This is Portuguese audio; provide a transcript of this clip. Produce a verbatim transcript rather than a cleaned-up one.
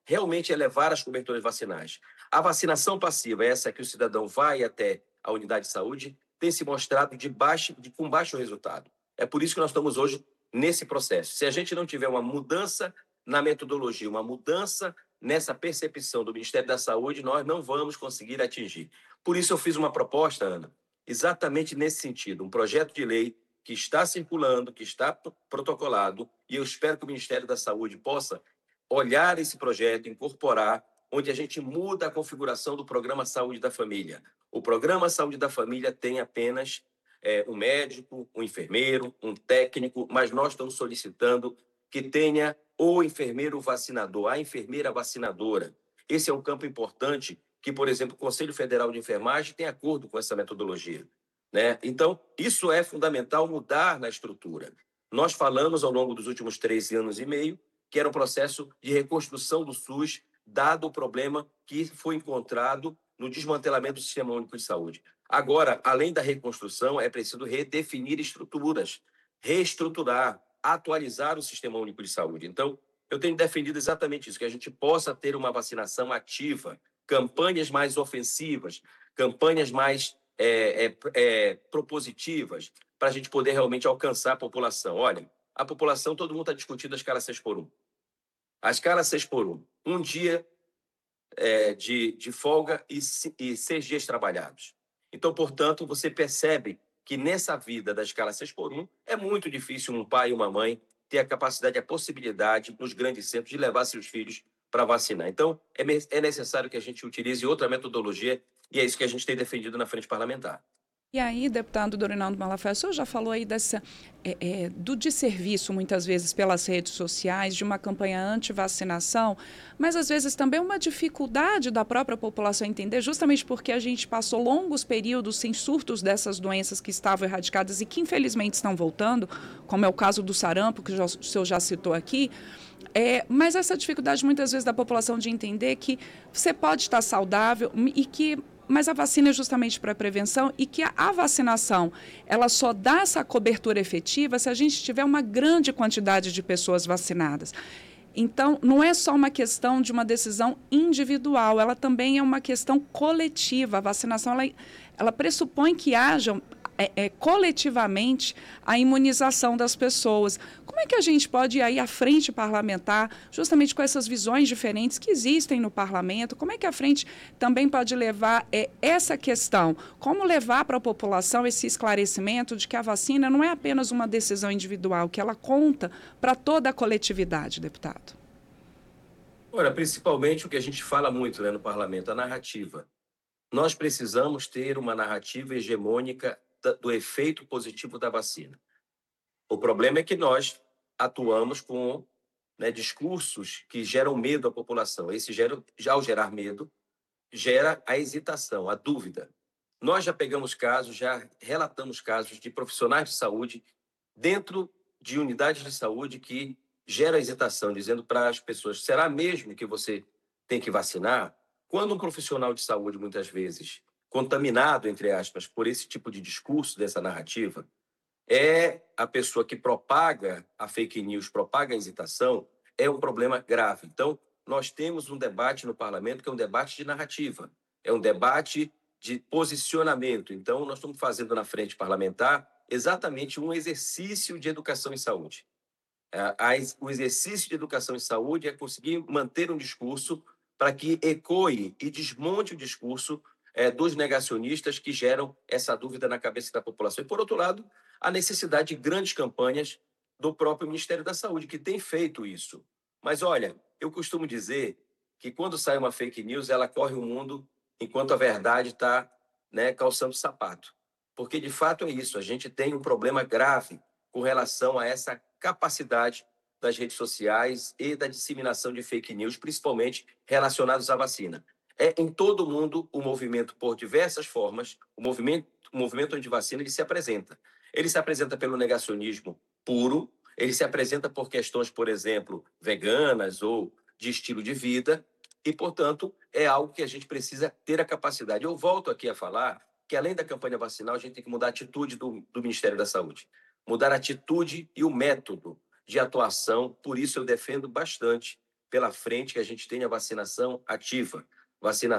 realmente elevar as coberturas vacinais. A vacinação passiva, essa que o cidadão vai até a unidade de saúde, tem se mostrado de baixo, de, com baixo resultado. É por isso que nós estamos hoje nesse processo. Se a gente não tiver uma mudança na metodologia, uma mudança nessa percepção do Ministério da Saúde, nós não vamos conseguir atingir. Por isso eu fiz uma proposta, Ana, exatamente nesse sentido, um projeto de lei que está circulando, que está protocolado, e eu espero que o Ministério da Saúde possa olhar esse projeto, incorporar, onde a gente muda a configuração do Programa Saúde da Família. O Programa Saúde da Família tem apenas é, um médico, um enfermeiro, um técnico, mas nós estamos solicitando que tenha o enfermeiro vacinador, a enfermeira vacinadora. Esse é um campo importante que, por exemplo, o Conselho Federal de Enfermagem tem acordo com essa metodologia, né? Então, isso é fundamental mudar na estrutura. Nós falamos ao longo dos últimos três anos e meio que era um processo de reconstrução do SUS, dado o problema que foi encontrado no desmantelamento do Sistema Único de Saúde. Agora, além da reconstrução, é preciso redefinir estruturas, reestruturar, atualizar o Sistema Único de Saúde. Então, eu tenho defendido exatamente isso, que a gente possa ter uma vacinação ativa, campanhas mais ofensivas, campanhas mais é, é, é, propositivas, para a gente poder realmente alcançar a população. Olha, a população, todo mundo está discutindo a escala seis por um. A escala seis por um, um dia é, de, de folga e, e seis dias trabalhados. Então, portanto, você percebe que nessa vida da escala seis por um, é muito difícil um pai e uma mãe ter a capacidade, a possibilidade, nos grandes centros, de levar seus filhos para vacinar. Então, é, é necessário que a gente utilize outra metodologia, e é isso que a gente tem defendido na frente parlamentar. E aí, deputado Dorinaldo Malafaia, o senhor já falou aí dessa, é, é, do desserviço, muitas vezes, pelas redes sociais, de uma campanha anti-vacinação, mas às vezes também uma dificuldade da própria população entender, justamente porque a gente passou longos períodos sem surtos dessas doenças que estavam erradicadas e que infelizmente estão voltando, como é o caso do sarampo, que o senhor já citou aqui. É, mas essa dificuldade muitas vezes da população de entender que você pode estar saudável e que mas a vacina é justamente para prevenção e que a, a vacinação ela só dá essa cobertura efetiva se a gente tiver uma grande quantidade de pessoas vacinadas. Então, não é só uma questão de uma decisão individual, ela também é uma questão coletiva. A vacinação ela, ela pressupõe que haja é, é, coletivamente a imunização das pessoas. Como é que a gente pode ir aí à frente parlamentar, justamente com essas visões diferentes que existem no parlamento? Como é que a frente também pode levar é, essa questão? Como levar para a população esse esclarecimento de que a vacina não é apenas uma decisão individual, que ela conta para toda a coletividade, deputado? Olha, principalmente o que a gente fala muito, né, no parlamento, a narrativa. Nós precisamos ter uma narrativa hegemônica do efeito positivo da vacina. O problema é que nós atuamos com, né, discursos que geram medo à população. Esse gera, já ao gerar medo, gera a hesitação, a dúvida. Nós já pegamos casos, já relatamos casos de profissionais de saúde dentro de unidades de saúde que geram hesitação, dizendo para as pessoas, será mesmo que você tem que vacinar? Quando um profissional de saúde, muitas vezes, contaminado, entre aspas, por esse tipo de discurso, dessa narrativa, é a pessoa que propaga a fake news, propaga a hesitação, é um problema grave. Então, nós temos um debate no parlamento que é um debate de narrativa, é um debate de posicionamento. Então, nós estamos fazendo na frente parlamentar exatamente um exercício de educação em saúde. O exercício de educação em saúde é conseguir manter um discurso para que ecoe e desmonte o discurso é, dos negacionistas que geram essa dúvida na cabeça da população. E, por outro lado, a necessidade de grandes campanhas do próprio Ministério da Saúde, que tem feito isso. Mas, olha, eu costumo dizer que quando sai uma fake news, ela corre o mundo enquanto a verdade está, né, calçando sapato. Porque, de fato, é isso. A gente tem um problema grave com relação a essa capacidade das redes sociais e da disseminação de fake news, principalmente relacionados à vacina. É em todo o mundo o movimento, por diversas formas, o movimento, o movimento anti-vacina, ele se apresenta. Ele se apresenta pelo negacionismo puro, ele se apresenta por questões, por exemplo, veganas ou de estilo de vida, e, portanto, é algo que a gente precisa ter a capacidade. Eu volto aqui a falar que, além da campanha vacinal, a gente tem que mudar a atitude do, do Ministério da Saúde. Mudar a atitude e o método de atuação, por isso eu defendo bastante pela frente que a gente tenha vacinação ativa, vacinação